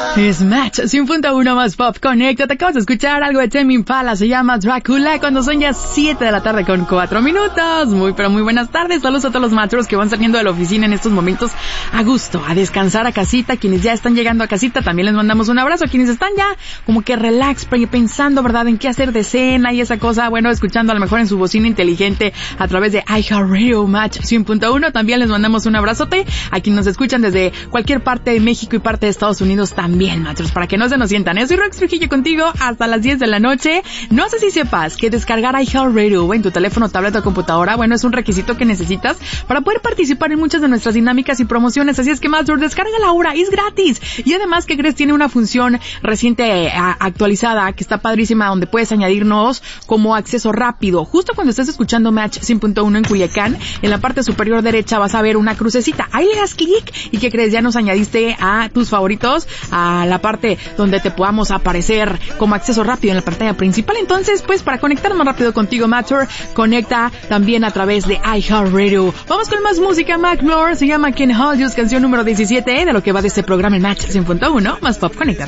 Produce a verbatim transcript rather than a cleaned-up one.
Es Match cien punto uno más Pop Connect. Te acabas de escuchar algo de Tame Impala, se llama Drácula, cuando son ya siete de la tarde con cuatro minutos. Muy pero muy buenas tardes. Saludos a todos los matros que van saliendo de la oficina en estos momentos a gusto, a descansar a casita. Quienes ya están llegando a casita, también les mandamos un abrazo. A quienes están ya como que relax, pensando, ¿verdad?, en qué hacer de cena y esa cosa. Bueno, escuchando a lo mejor en su bocina inteligente a través de iHeartRadio Match cien punto uno. También les mandamos un abrazote a quienes nos escuchan desde cualquier parte de México y parte de Estados Unidos también, matros, para que no se nos sientan. Yo soy Rox Trujillo contigo hasta las diez de la noche. No sé si sepas que descargar iHeartRadio en tu teléfono, tableta o computadora, bueno, es un requisito que necesitas para poder participar en muchas de nuestras dinámicas y promociones. Así es que, matros, descárgala ahora, es gratis. Y además, ¿qué crees? Tiene una función reciente eh, actualizada que está padrísima, donde puedes añadirnos como acceso rápido. Justo cuando estés escuchando Match cien punto uno en Culiacán, en la parte superior derecha vas a ver una crucecita. Ahí le das clic y ¿qué crees? Ya nos añadiste a tus favoritos, a la parte donde te podamos aparecer como acceso rápido en la pantalla principal. Entonces, pues, para conectar más rápido contigo, Matcher, conecta también a través de iHeartRadio. Vamos con más música. Macklemore, se llama Can't Hold You, canción número diecisiete de lo que va de este programa en Match cien punto uno más Pop Connect.